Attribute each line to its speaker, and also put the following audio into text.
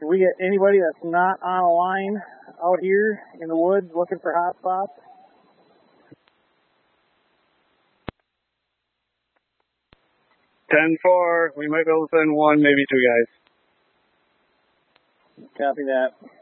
Speaker 1: Can we get anybody that's not on a line out here in the woods looking for hot spots?
Speaker 2: 10-4. We might be able to send one, maybe two guys.
Speaker 1: Copy that.